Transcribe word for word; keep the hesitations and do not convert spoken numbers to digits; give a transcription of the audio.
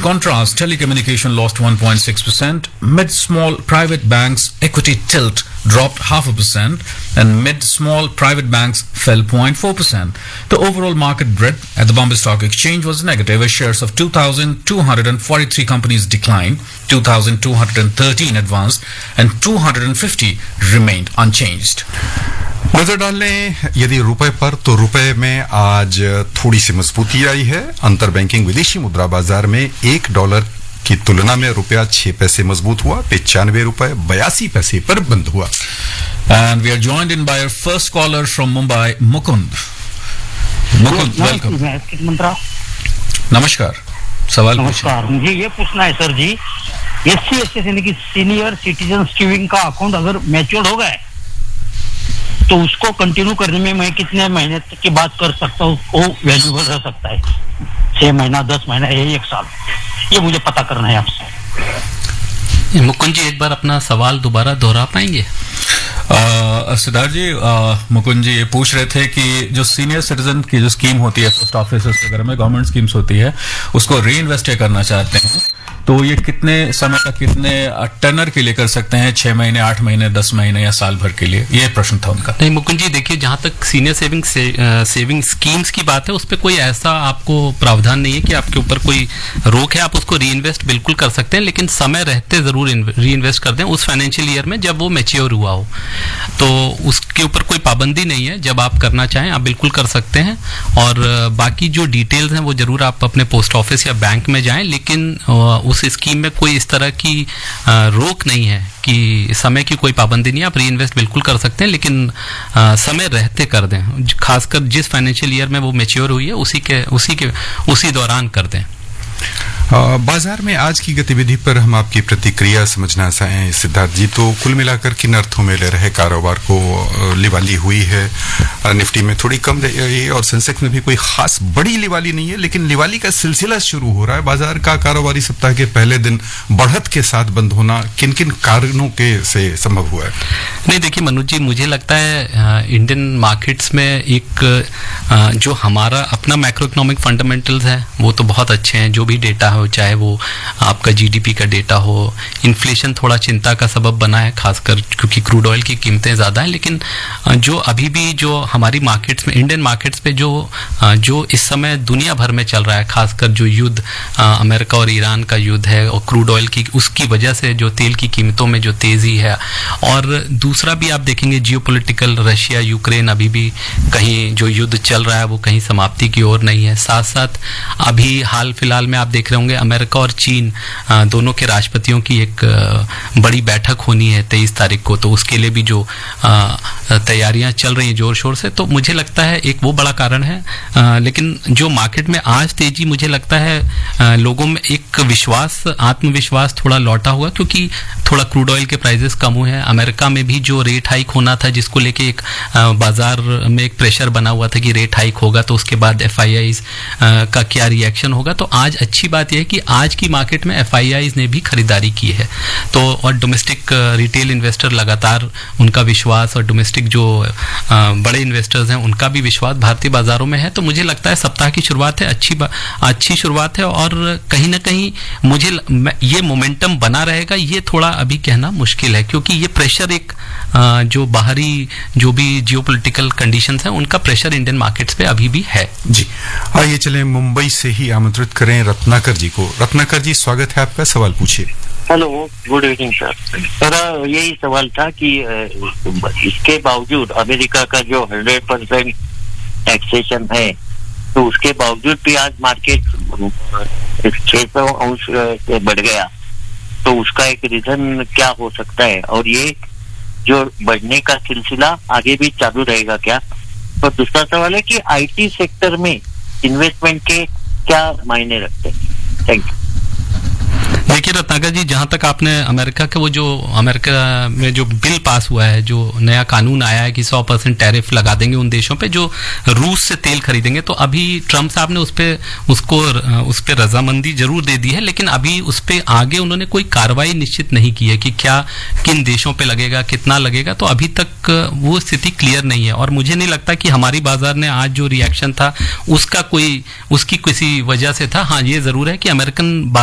contrast, telecommunication lost one point six percent, mid-small private banks equity tilt dropped half a percent, and mid-small private banks fell zero point four percent. The overall market breadth at the Bombay Stock Exchange was negative as shares of two thousand two hundred forty-three companies declined, two thousand two hundred thirteen advanced, and two hundred fifty remained unchanged. नजर डाल लें यदि रुपए पर, तो रुपए में आज थोड़ी सी मजबूती आई है। अंतर बैंकिंग विदेशी मुद्रा बाजार में एक डॉलर की तुलना में रुपया छह पैसे मजबूत हुआ, पचानवे रुपए बयासी पैसे पर बंद हुआ। And we are joined in by our first caller from Mumbai, Mukund. Mukund, welcome. नमस्कार, सवाल नमस्कार, मुझे ये पूछना है सर जी, एस सी एस एस यानी कि सीनियर सिटीजन सेविंग का अकाउंट अगर मैच्योर हो गए तो उसको कंटिन्यू करने में मैं कितने महीने तक की बात कर सकता हूँ, वो वैल्यूबल रह सकता है? छह महीना, दस महीना, एक साल? ये मुझे पता करना है आपसे। मुकुंद जी, एक बार अपना सवाल दोबारा दोहरा पाएंगे? सिद्धार्थ जी, मुकुंद जी ये पूछ रहे थे कि जो सीनियर सिटीजन की जो स्कीम होती है पोस्ट ऑफिस वगैरह में, गवर्नमेंट स्कीम्स होती है, उसको री इन्वेस्ट करना चाहते हैं, तो ये कितने समय तक, कितने टेनर के लिए कर सकते हैं? छह महीने, आठ महीने, दस महीने या साल भर के लिए? ये प्रश्न था उनका। नहीं मुकुंद जी, देखिए, जहां तक सीनियर सेविंग से, सेविंग स्कीम्स की बात है, उस पर कोई ऐसा आपको प्रावधान नहीं है कि आपके ऊपर कोई रोक है। आप उसको री इन्वेस्ट बिल्कुल कर सकते हैं, लेकिन समय रहते जरूर री इन्वेस्ट कर दें उस फाइनेंशियल ईयर में जब वो मैच्योर हुआ हो। तो उसके ऊपर कोई पाबंदी नहीं है, जब आप करना चाहें आप बिल्कुल कर सकते हैं। और बाकी जो डिटेल्स हैं वो जरूर आप अपने पोस्ट ऑफिस या बैंक में जाएं, लेकिन उस स्कीम में कोई इस तरह की रोक नहीं है कि समय की कोई पाबंदी नहीं है। आप री इन्वेस्ट बिल्कुल कर सकते हैं, लेकिन आ, समय रहते कर दें, खासकर जिस फाइनेंशियल ईयर में वो मैच्योर हुई है उसी के उसी के उसी दौरान कर दें। बाजार में आज की गतिविधि पर हम आपकी प्रतिक्रिया समझना चाहें सिद्धार्थ जी। तो कुल मिलाकर किन अर्थों में ले रहे कारोबार को लिवाली हुई है? निफ्टी में थोड़ी कम रही है और सेंसेक्स में भी कोई खास बड़ी लिवाली नहीं है, लेकिन लिवाली का सिलसिला शुरू हो रहा है। बाजार का कारोबारी सप्ताह के पहले दिन बढ़त के साथ बंद होना किन किन कारणों के से संभव हुआ है? नहीं, देखिए मनोज जी, मुझे लगता है इंडियन मार्केट्स में एक आ, जो हमारा अपना मैक्रो इकोनॉमिक फंडामेंटल्स है वो तो बहुत अच्छे हैं। जो भी डेटा हो, चाहे वो आपका जीडीपी का डेटा हो, इन्फ्लेशन थोड़ा चिंता का सबब बना है, खासकर क्योंकि क्रूड ऑयल की कीमतें ज़्यादा हैं। लेकिन जो अभी भी जो हमारी मार्केट्स में, इंडियन मार्केट्स पे जो जो इस समय दुनिया भर में चल रहा है, खासकर जो युद्ध अमेरिका और ईरान का युद्ध है और क्रूड ऑयल की, उसकी वजह से जो तेल की कीमतों में जो तेज़ी है, और दूसरा भी आप देखेंगे जियोपॉलिटिकल, रशिया यूक्रेन अभी भी कहीं जो युद्ध चल रहा है वो कहीं समाप्ति की ओर नहीं है। साथ साथ अभी हाल फिलहाल में आप देख रहे होंगे अमेरिका और चीन दोनों के राष्ट्रपतियों की एक बड़ी बैठक होनी है तेईस तारीख को, तो उसके लिए भी जो तैयारियां चल रही हैं जोर शोर से, तो मुझे लगता है एक वो बड़ा कारण है। लेकिन जो मार्केट में आज तेजी, मुझे लगता है लोगों में एक विश्वास, आत्मविश्वास थोड़ा लौटा हुआ, क्योंकि थोड़ा क्रूड ऑयल के प्राइसेस कम हुए हैं। अमेरिका में भी जो रेट हाइक होना था, जिसको लेके एक बाजार में एक प्रेशर बना हुआ था कि रेट हाइक होगा तो उसके बाद एफ आई आईज का क्या रिएक्शन होगा, तो आज अच्छी बात यह है कि आज की मार्केट में एफ आई आईज ने भी खरीदारी की है। तो और डोमेस्टिक रिटेल इन्वेस्टर लगातार, उनका विश्वास, और डोमेस्टिक जो बड़े इन्वेस्टर्स हैं उनका भी विश्वास भारतीय बाजारों में है। तो मुझे लगता है सप्ताह की शुरुआत है, अच्छी अच्छी शुरुआत है, और कहीं ना कहीं मुझे ये मोमेंटम बना रहेगा, ये थोड़ा अभी कहना मुश्किल है, क्योंकि ये प्रेशर एक जो बाहरी जो भी जियोपॉलिटिकल कंडीशंस हैं उनका प्रेशर इंडियन मार्केट्स पे अभी भी है। जी, आइए चलें मुंबई से ही आमंत्रित करें रत्नाकर जी को। रत्नाकर जी, स्वागत है आपका, सवाल पूछिए। Hello, good evening sir. मेरा यही सवाल था कि इसके बावजूद अमेरिका का जो हंड्रेड परसेंट टैक्सेशन है, तो उसके बावजूद भी आज मार्केट छह सौ अंश से बढ़ गया, तो उसका एक रीजन क्या हो सकता है, और ये जो बढ़ने का सिलसिला आगे भी चालू रहेगा क्या? और दूसरा सवाल है कि आईटी सेक्टर में इन्वेस्टमेंट के क्या मायने रखते हैं? Thank you. देखिए रत्नाकर जी, जहां तक आपने अमेरिका के वो जो अमेरिका में जो बिल पास हुआ है, जो नया कानून आया है कि सौ परसेंट टैरिफ लगा देंगे उन देशों पे जो रूस से तेल खरीदेंगे, तो अभी ट्रम्प साहब ने उस पे उसको उस पे रजामंदी जरूर दे दी है, लेकिन अभी उस पे आगे उन्होंने कोई कार्रवाई निश्चित नहीं की है कि क्या किन देशों पे लगेगा, कितना लगेगा। तो अभी तक वो स्थिति क्लियर नहीं है, और मुझे नहीं लगता कि हमारी बाजार ने आज जो रिएक्शन था उसका कोई उसकी किसी वजह से था। हाँ, ये जरूर है कि अमेरिकन